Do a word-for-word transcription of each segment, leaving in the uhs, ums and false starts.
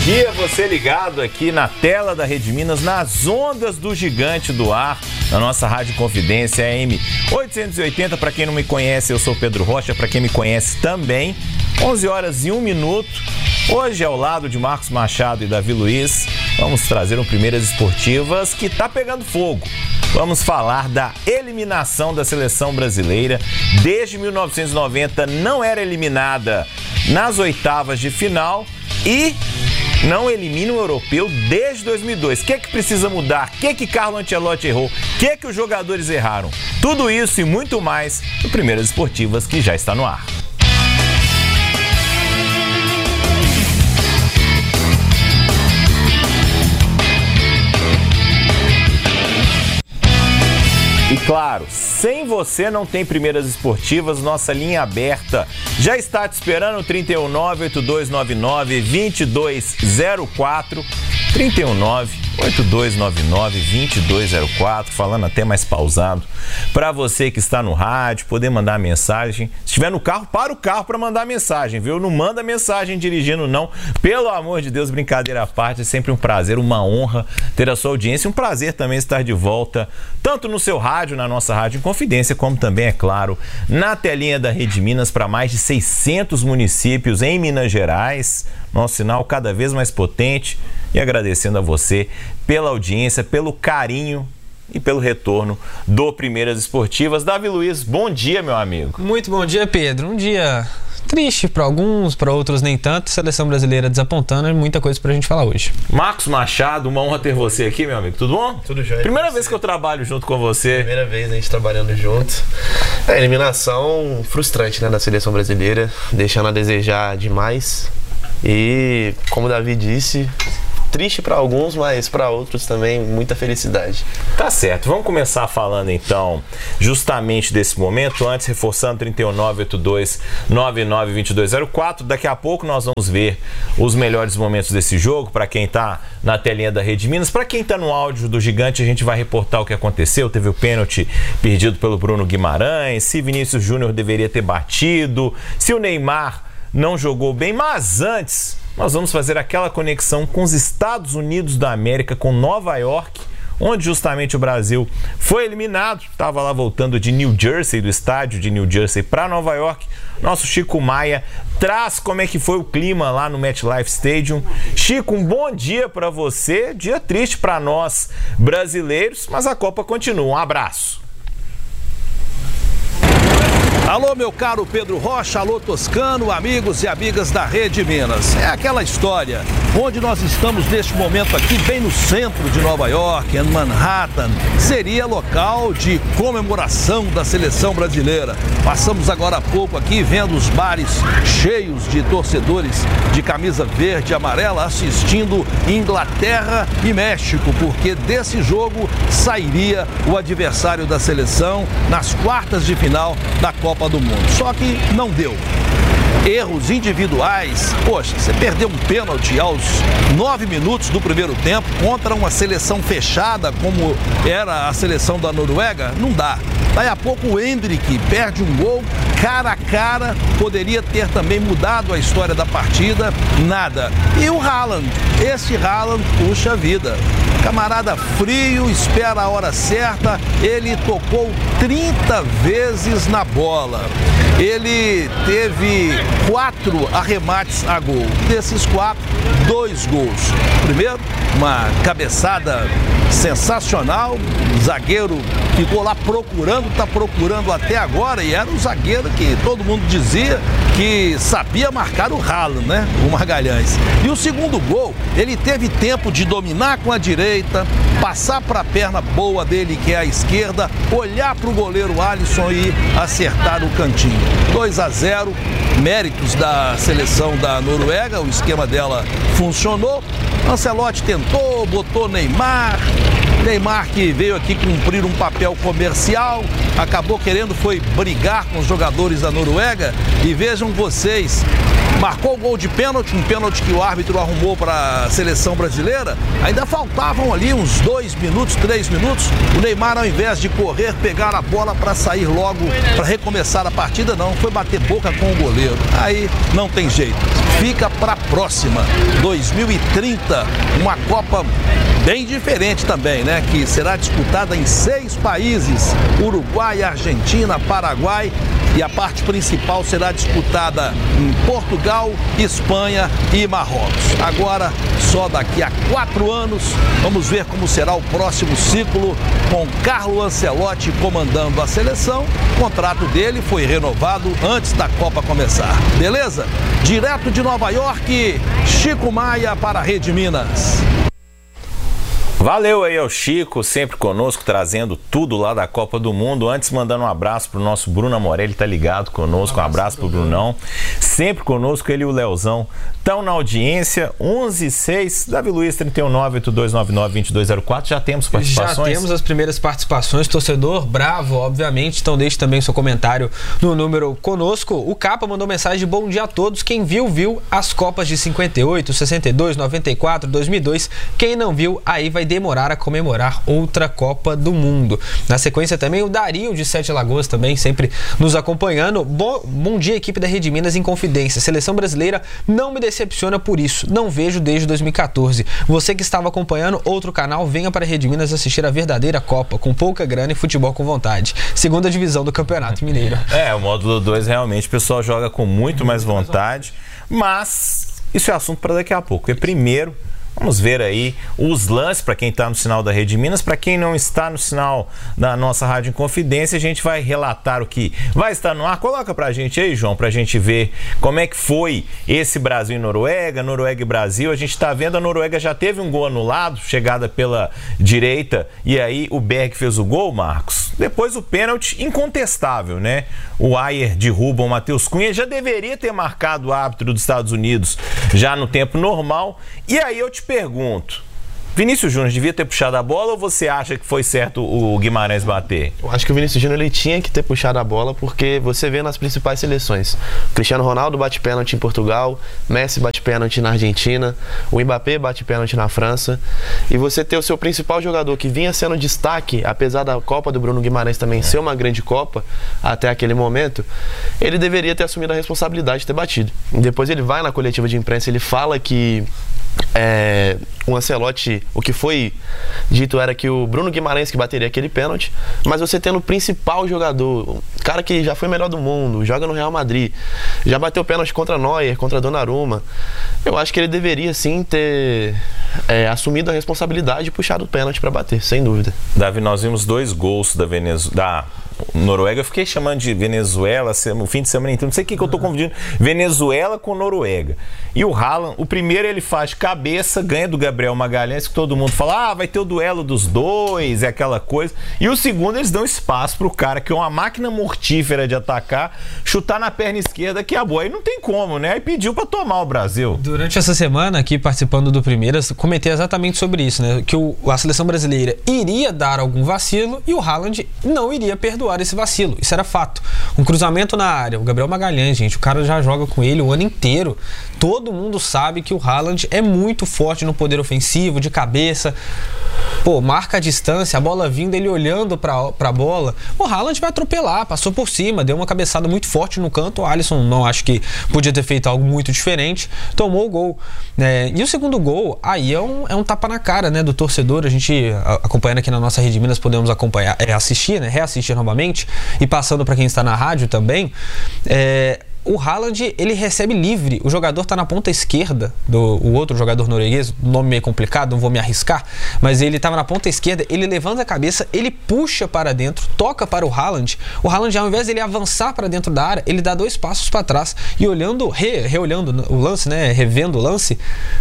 dia, você ligado aqui na tela da Rede Minas, nas ondas do gigante do ar, na nossa Rádio Confidência A M oitocentos e oitenta. Para quem não me conhece, eu sou Pedro Rocha, para quem me conhece também, onze horas e um minuto. Hoje, ao lado de Marcos Machado e Davi Luiz, vamos trazer um Primeiras Esportivas que tá pegando fogo. Vamos falar da eliminação da seleção brasileira. Desde mil novecentos e noventa não era eliminada nas oitavas de final e não elimina o europeu desde dois mil e dois. O que é que precisa mudar? O que é que Carlo Ancelotti errou? O que é que os jogadores erraram? Tudo isso e muito mais no Primeiras Esportivas, que já está no ar. E claro, sem você não tem Primeiras Esportivas, nossa linha aberta já está te esperando, trinta e um nove, oito dois nove nove, dois dois zero quatro, trinta e um nove, oito dois nove nove, dois dois zero quatro, falando até mais pausado, para você que está no rádio, poder mandar mensagem. Se estiver no carro, para o carro para mandar mensagem, viu? Não manda mensagem dirigindo, não. Pelo amor de Deus, brincadeira à parte, é sempre um prazer, uma honra ter a sua audiência, um prazer também estar de volta, tanto no seu rádio, na nossa Rádio Confidência, como também, é claro, na telinha da Rede Minas para mais de seiscentos municípios em Minas Gerais. Nosso sinal cada vez mais potente, e agradecendo a você pela audiência, pelo carinho e pelo retorno do Primeiras Esportivas. Davi Luiz, bom dia, meu amigo. Muito bom dia, Pedro. Um dia triste para alguns, para outros nem tanto. Seleção brasileira desapontando, muita coisa pra gente falar hoje. Marcos Machado, uma honra ter você aqui, meu amigo. Tudo bom? Tudo jóia. Primeira vez que eu trabalho junto com você. Primeira vez a gente trabalhando junto. É, eliminação frustrante, né, da seleção brasileira, deixando a desejar demais. E, como o Davi disse, triste para alguns, mas para outros também muita felicidade. Tá certo, vamos começar falando então justamente desse momento, antes reforçando trinta e um nove, oito dois nove nove, dois dois zero quatro. Daqui a pouco nós vamos ver os melhores momentos desse jogo, para quem tá na telinha da Rede Minas. Para quem tá no áudio do Gigante, a gente vai reportar o que aconteceu. Teve o pênalti perdido pelo Bruno Guimarães, se Vinícius Júnior deveria ter batido, se o Neymar não jogou bem, mas antes nós vamos fazer aquela conexão com os Estados Unidos da América, com Nova York, onde justamente o Brasil foi eliminado. Estava lá voltando de New Jersey, do estádio de New Jersey para Nova York. Nosso Chico Maia traz como é que foi o clima lá no MetLife Stadium. Chico, um bom dia para você, dia triste para nós brasileiros, mas a Copa continua. Um abraço. Alô, meu caro Pedro Rocha, alô Toscano, amigos e amigas da Rede Minas. É aquela história onde nós estamos neste momento aqui, bem no centro de Nova York, em Manhattan. Seria local de comemoração da seleção brasileira. Passamos agora há pouco aqui vendo os bares cheios de torcedores de camisa verde e amarela assistindo Inglaterra e México, porque desse jogo sairia o adversário da seleção nas quartas de final da Copa do Mundo. Só que não deu. Erros individuais. Poxa, você perdeu um pênalti aos nove minutos do primeiro tempo contra uma seleção fechada como era a seleção da Noruega, não dá. Daí a pouco o Endrick perde um gol cara a cara, poderia ter também mudado a história da partida, nada. E o Haaland, esse Haaland, puxa vida, camarada frio, espera a hora certa, ele tocou trinta vezes na bola. Ele teve quatro arremates a gol. Desses quatro, dois gols. Primeiro, uma cabeçada sensacional. O zagueiro ficou lá procurando, está procurando até agora. E era um zagueiro que todo mundo dizia que sabia marcar o Haaland, né? O Magalhães. E o segundo gol, ele teve tempo de dominar com a direita, passar para a perna boa dele, que é a esquerda, olhar para o goleiro Alisson e acertar o cantinho. dois a zero, méritos da seleção da Noruega, o esquema dela funcionou. Ancelotti tentou, botou Neymar, Neymar que veio aqui cumprir um papel comercial, acabou querendo foi brigar com os jogadores da Noruega e vejam vocês, marcou o gol de pênalti, um pênalti que o árbitro arrumou para a seleção brasileira. Ainda faltavam ali uns dois minutos, três minutos. O Neymar, ao invés de correr, pegar a bola para sair logo, para recomeçar a partida, não, foi bater boca com o goleiro. Aí não tem jeito. Fica para a próxima, dois mil e trinta, uma Copa bem diferente também, né? Que será disputada em seis países: Uruguai, Argentina, Paraguai, e a parte principal será disputada em Portugal, Espanha e Marrocos. Agora, só daqui a quatro anos, vamos ver como será o próximo ciclo com Carlo Ancelotti comandando a seleção. O contrato dele foi renovado antes da Copa começar. Beleza? Direto de Nova York, Chico Maia para a Rede Minas. Valeu aí ao Chico, sempre conosco, trazendo tudo lá da Copa do Mundo. Antes, mandando um abraço pro nosso Bruno Amorelli, tá ligado conosco, um abraço pro Brunão. Sempre conosco, ele e o Leozão estão na audiência. onze e seis, Davi Luiz, trinta e um nove oito dois nove nove dois dois zero quatro. Já temos participações? Já temos as primeiras participações. Torcedor bravo, obviamente, então deixe também seu comentário no número conosco. O Capa mandou mensagem de bom dia a todos. Quem viu, viu as Copas de cinquenta e oito, sessenta e dois, noventa e quatro, dois mil e dois. Quem não viu, aí vai demorar a comemorar outra Copa do Mundo. Na sequência também o Dario de Sete Lagoas também sempre nos acompanhando. Bom, bom dia, equipe da Rede Minas em Confidência. Seleção brasileira não me decepciona por isso. Não vejo desde dois mil e quatorze. Você que estava acompanhando outro canal, venha para a Rede Minas assistir a verdadeira Copa, com pouca grana e futebol com vontade. Segunda divisão do Campeonato Mineiro. É, o módulo dois realmente o pessoal joga com muito mais vontade, mas isso é assunto para daqui a pouco. E primeiro, vamos ver aí os lances para quem está no sinal da Rede Minas. Para quem não está no sinal da nossa Rádio Inconfidência, a gente vai relatar o que vai estar no ar. Coloca para a gente aí, João, para a gente ver como é que foi esse Brasil e Noruega, Noruega e Brasil. A gente está vendo, a Noruega já teve um gol anulado, chegada pela direita, e aí o Berg fez o gol, Marcos. Depois o pênalti incontestável, né? O Ayer derruba o Matheus Cunha, já deveria ter marcado o árbitro dos Estados Unidos já no tempo normal. E aí eu te pergunto, Vinícius Júnior devia ter puxado a bola ou você acha que foi certo o Guimarães bater? Eu acho que o Vinícius Júnior ele tinha que ter puxado a bola, porque você vê nas principais seleções, Cristiano Ronaldo bate pênalti em Portugal, Messi bate pênalti na Argentina, o Mbappé bate pênalti na França, e você ter o seu principal jogador que vinha sendo destaque, apesar da Copa do Bruno Guimarães também ser uma grande Copa até aquele momento, ele deveria ter assumido a responsabilidade de ter batido. Depois ele vai na coletiva de imprensa, ele fala que É, o Ancelotti, o que foi dito era que o Bruno Guimarães que bateria aquele pênalti, mas você tendo o principal jogador, cara que já foi melhor do mundo, joga no Real Madrid, já bateu pênalti contra Neuer, contra Donnarumma, eu acho que ele deveria sim ter é, assumido a responsabilidade e puxado o pênalti para bater, sem dúvida. Davi, nós vimos dois gols da Venezuela, da Noruega. Eu fiquei chamando de Venezuela no fim de semana inteiro, não sei o que, que eu tô confundindo Venezuela com Noruega. E o Haaland, o primeiro ele faz de cabeça, ganha do Gabriel Magalhães, que todo mundo fala, ah, vai ter o duelo dos dois, é aquela coisa. E o segundo eles dão espaço pro cara, que é uma máquina mortífera de atacar, chutar na perna esquerda, que é a boa. Aí não tem como, né? Aí pediu pra tomar o Brasil. Durante essa semana, aqui participando do Primeiras, comentei exatamente sobre isso, né? Que o, a seleção brasileira iria dar algum vacilo e o Haaland não iria perdoar esse vacilo, isso era fato. Um cruzamento na área, o Gabriel Magalhães, gente, o cara já joga com ele o ano inteiro. Todo mundo sabe que o Haaland é muito forte no poder ofensivo, de cabeça. Pô, marca a distância, a bola vindo, ele olhando pra, pra bola. O Haaland vai atropelar, passou por cima, deu uma cabeçada muito forte no canto. O Alisson não acho que podia ter feito algo muito diferente, tomou o gol. É, e o segundo gol, aí é um, é um tapa na cara, né, do torcedor. A gente, acompanhando aqui na nossa Rede Minas, podemos acompanhar, é, assistir, né, reassistir novamente, e passando para quem está na rádio também. É, o Haaland, ele recebe livre, o jogador está na ponta esquerda, do, o outro jogador norueguês, nome meio complicado, não vou me arriscar, mas ele estava na ponta esquerda, ele levanta a cabeça, ele puxa para dentro, toca para o Haaland, o Haaland, ao invés de ele avançar para dentro da área, ele dá dois passos para trás, e olhando, re, reolhando o lance, né, revendo o lance,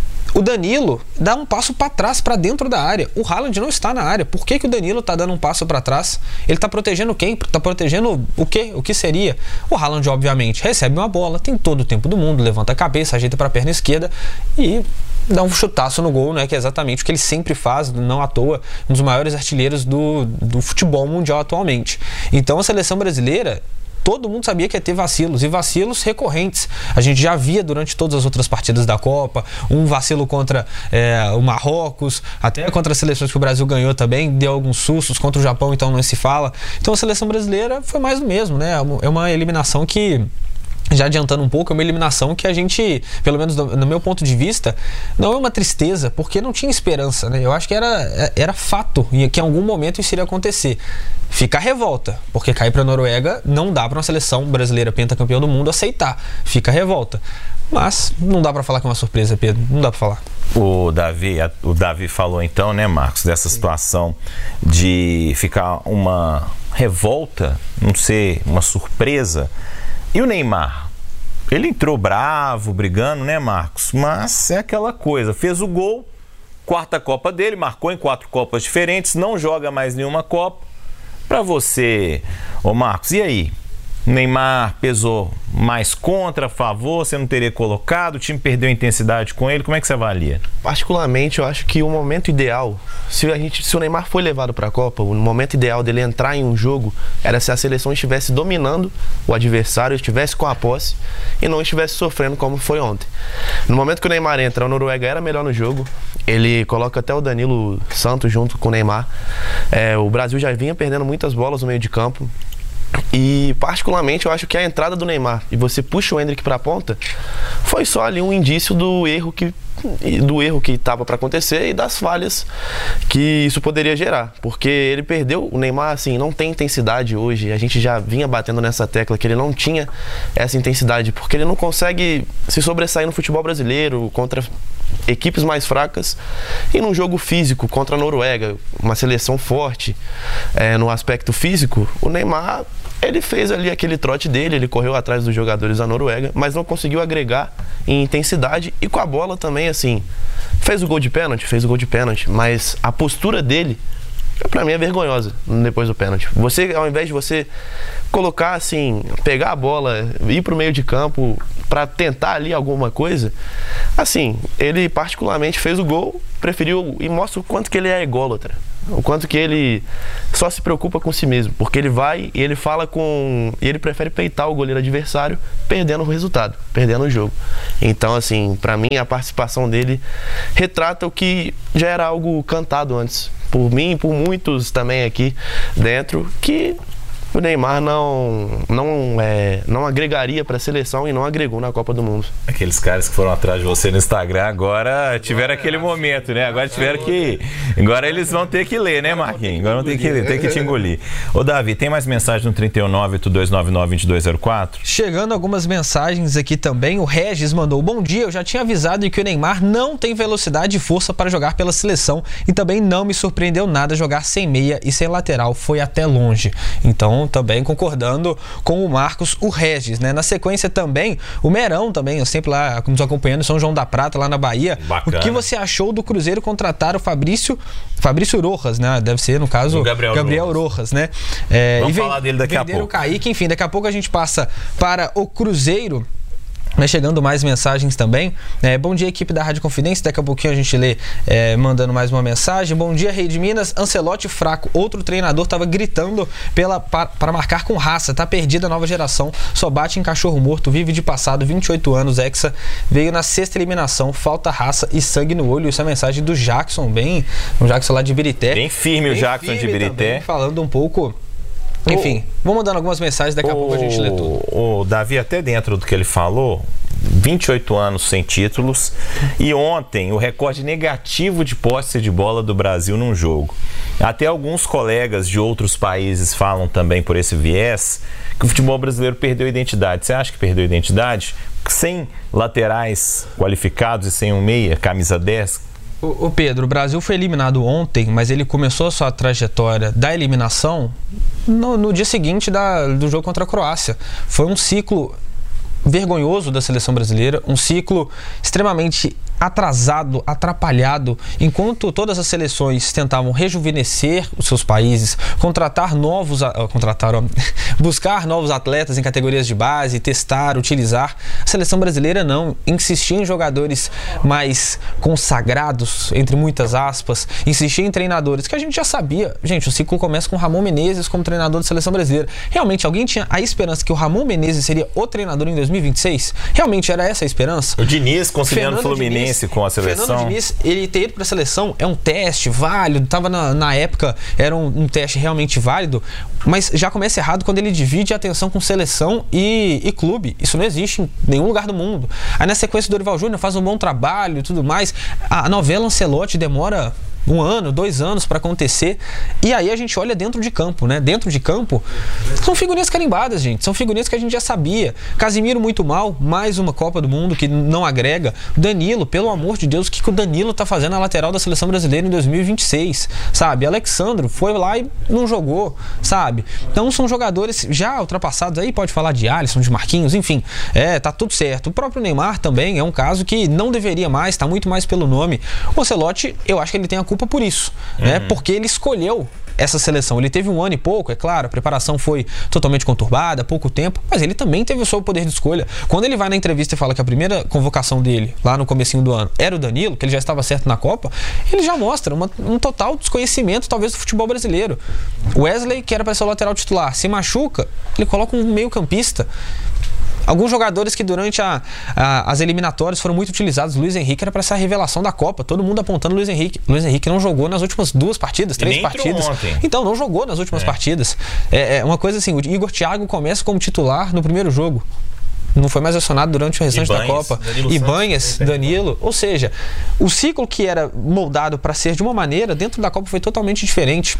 o Danilo dá um passo para trás, para dentro da área. O Haaland não está na área. Por que, que o Danilo está dando um passo para trás? Ele está protegendo quem? Está protegendo o quê? O que seria? O Haaland, obviamente, recebe uma bola, tem todo o tempo do mundo, levanta a cabeça, ajeita para a perna esquerda e dá um chutaço no gol, né? Que é exatamente o que ele sempre faz, não à toa, um dos maiores artilheiros do, do futebol mundial atualmente. Então a seleção brasileira, todo mundo sabia que ia ter vacilos, e vacilos recorrentes. A gente já via durante todas as outras partidas da Copa, um vacilo contra é, o Marrocos, até contra as seleções que o Brasil ganhou também, deu alguns sustos, contra o Japão então não se fala. Então a seleção brasileira foi mais do mesmo, né? É uma eliminação que, já adiantando um pouco, é uma eliminação que a gente, pelo menos no, no meu ponto de vista, não é uma tristeza, porque não tinha esperança, né? Eu acho que era, era fato que em algum momento isso iria acontecer. Fica a revolta, porque cair para a Noruega não dá para uma seleção brasileira pentacampeã do mundo aceitar. Fica a revolta. Mas não dá para falar que é uma surpresa, Pedro. Não dá para falar. O Davi, o Davi falou então, né, Marcos, dessa situação de ficar uma revolta, não ser uma surpresa. E o Neymar? Ele entrou bravo, brigando, né, Marcos? Mas é aquela coisa, fez o gol, quarta Copa dele, marcou em quatro Copas diferentes, não joga mais nenhuma Copa. Para você, ô Marcos, e aí? Neymar pesou mais contra, a favor, você não teria colocado, o time perdeu intensidade com ele, como é que você avalia? Particularmente, eu acho que o momento ideal, se, a gente, se o Neymar foi levado para a Copa, o momento ideal dele entrar em um jogo era se a seleção estivesse dominando o adversário, estivesse com a posse e não estivesse sofrendo como foi ontem. No momento que o Neymar entra, a Noruega era melhor no jogo, ele coloca até o Danilo Santos junto com o Neymar. É, o Brasil já vinha perdendo muitas bolas no meio de campo. E particularmente eu acho que a entrada do Neymar e você puxa o Endrick para a ponta foi só ali um indício do erro que do erro que estava para acontecer e das falhas que isso poderia gerar, porque ele perdeu, o Neymar assim não tem intensidade hoje, a gente já vinha batendo nessa tecla que ele não tinha essa intensidade, porque ele não consegue se sobressair no futebol brasileiro contra equipes mais fracas e num jogo físico contra a Noruega, uma seleção forte é, no aspecto físico. O Neymar, ele fez ali aquele trote dele, ele correu atrás dos jogadores da Noruega, mas não conseguiu agregar em intensidade e com a bola também, assim, fez o gol de pênalti, fez o gol de pênalti, mas a postura dele, pra mim, é vergonhosa depois do pênalti. Você, ao invés de você colocar assim, pegar a bola, ir pro meio de campo pra tentar ali alguma coisa, assim, ele particularmente fez o gol, preferiu e mostra o quanto que ele é ególatra. O quanto que ele só se preocupa com si mesmo, porque ele vai e ele fala com... e ele prefere peitar o goleiro adversário perdendo o resultado, perdendo o jogo. Então, assim, pra mim a participação dele retrata o que já era algo cantado antes, por mim e por muitos também aqui dentro, que o Neymar não, não, é, não agregaria para a seleção e não agregou na Copa do Mundo. Aqueles caras que foram atrás de você no Instagram agora tiveram aquele momento, né? Agora tiveram que... Agora eles vão ter que ler, né, Marquinhos? Agora vão ter que ler, ter que te engolir. Ô, Davi, tem mais mensagem no trinta e um, nove oito dois nove nove, dois dois zero quatro? Chegando algumas mensagens aqui também, o Regis mandou: bom dia, eu já tinha avisado que o Neymar não tem velocidade e força para jogar pela seleção e também não me surpreendeu nada jogar sem meia e sem lateral, foi até longe. Então, também concordando com o Marcos, o Regis, né? Na sequência também, o Merão também, eu sempre lá nos acompanhando em São João da Prata, lá na Bahia. Bacana. O que você achou do Cruzeiro contratar o Fabrício, Fabrício Rojas, né? Deve ser, no caso, o Gabriel, Gabriel Rojas. Rojas, né? É, Vamos e falar dele daqui a pouco. O Kaique, enfim, daqui a pouco a gente passa para o Cruzeiro. Mas chegando mais mensagens também. É, bom dia, equipe da Rádio Confidência. Daqui a pouquinho a gente lê é, mandando mais uma mensagem. Bom dia, Rei de Minas. Ancelotti fraco. Outro treinador estava gritando para marcar com raça. Tá perdida a nova geração. Só bate em cachorro morto. Vive de passado. vinte e oito anos. Hexa veio na sexta eliminação. Falta raça e sangue no olho. Isso é a mensagem do Jackson. Bem, o Jackson lá de Ibirité. Bem firme bem o Jackson firme de Ibirité. Também, falando um pouco... Enfim, o, vou mandando algumas mensagens, daqui a o, pouco a gente lê tudo. O Davi, até dentro do que ele falou, vinte e oito anos sem títulos, e ontem o recorde negativo de posse de bola do Brasil num jogo. Até alguns colegas de outros países falam também por esse viés que o futebol brasileiro perdeu identidade. Você acha que perdeu identidade? Sem laterais qualificados e sem um meia, camisa dez? O Pedro, o Brasil foi eliminado ontem, mas ele começou a sua trajetória da eliminação no, no dia seguinte da, do jogo contra a Croácia. Foi um ciclo vergonhoso da seleção brasileira, um ciclo extremamente atrasado, atrapalhado, enquanto todas as seleções tentavam rejuvenescer os seus países, contratar novos, uh, contratar, uh, buscar novos atletas em categorias de base, testar, utilizar. A seleção brasileira não, insistia em jogadores mais consagrados, entre muitas aspas, insistia em treinadores que a gente já sabia. Gente, o ciclo começa com o Ramon Menezes como treinador da seleção brasileira. Realmente, alguém tinha a esperança que o Ramon Menezes seria o treinador em dois mil e vinte e seis? Realmente era essa a esperança? O Diniz conciliando o Fluminense Diniz, com a seleção. Fernando Diniz, ele ter ido para a seleção é um teste válido, estava na, na época, era um, um teste realmente válido, mas já começa errado quando ele divide a atenção com seleção e, e clube. Isso não existe em nenhum lugar do mundo. Aí na sequência o Dorival Júnior faz um bom trabalho e tudo mais. A novela Ancelotti demora um ano, dois anos para acontecer, e aí a gente olha dentro de campo, né? Dentro de campo são figurinhas carimbadas, gente, são figurinhas que a gente já sabia. Casimiro muito mal, mais uma Copa do Mundo que não agrega. Danilo, pelo amor de Deus, o que, que o Danilo tá fazendo na lateral da seleção brasileira em dois mil e vinte e seis, sabe? Alexandro foi lá e não jogou, sabe? Então são jogadores já ultrapassados, aí pode falar de Alisson, de Marquinhos, enfim, é, tá tudo certo. O próprio Neymar também é um caso que não deveria mais, tá muito mais pelo nome. O Ancelotti, eu acho que ele tem a culpa por isso, uhum. né? Porque ele escolheu essa seleção. Ele teve um ano e pouco, é claro, a preparação foi totalmente conturbada, pouco tempo, mas ele também teve o seu poder de escolha. Quando ele vai na entrevista e fala que a primeira convocação dele, lá no comecinho do ano, era o Danilo, que ele já estava certo na Copa, ele já mostra uma, um total desconhecimento, talvez, do futebol brasileiro. O Wesley, que era para ser o lateral titular, se machuca, ele coloca um meio campista. Alguns jogadores que durante a, a, as eliminatórias foram muito utilizados. Luiz Henrique era para ser a revelação da Copa. Todo mundo apontando Luiz Henrique. Luiz Henrique não jogou nas últimas duas partidas, três partidas. Então, não jogou nas últimas é. partidas. É, é uma coisa assim, o Igor Thiago começa como titular no primeiro jogo. Não foi mais acionado durante o restante Ibanez, da Copa. Ibanez, Danilo. Ou seja, o ciclo que era moldado para ser de uma maneira, dentro da Copa foi totalmente diferente.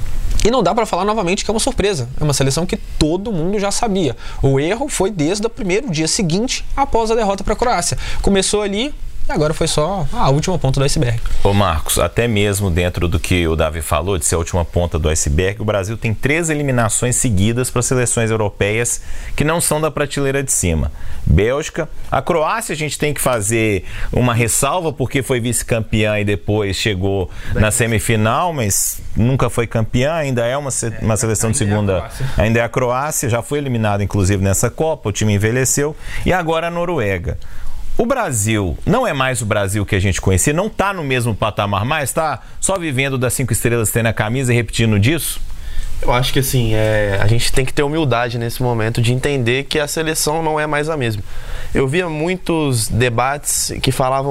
E não dá para falar novamente que é uma surpresa. É uma seleção que todo mundo já sabia. O erro foi desde o primeiro dia seguinte, após a derrota para a Croácia. Começou ali e agora foi só a última ponta do iceberg. Ô Marcos, até mesmo dentro do que o Davi falou, de ser a última ponta do iceberg, o Brasil tem três eliminações seguidas para seleções europeias que não são da prateleira de cima. Bélgica, a Croácia a gente tem que fazer uma ressalva porque foi vice-campeã e depois chegou na semifinal, mas nunca foi campeã, ainda é uma, uma seleção de segunda, ainda é a Croácia, já foi eliminada inclusive nessa Copa, o time envelheceu, e agora a Noruega. O Brasil não é mais o Brasil que a gente conhecia, não está no mesmo patamar mais, está só vivendo das cinco estrelas que tem na camisa e repetindo disso? Eu acho que assim, é, a gente tem que ter humildade nesse momento de entender que a seleção não é mais a mesma. Eu via muitos debates que falavam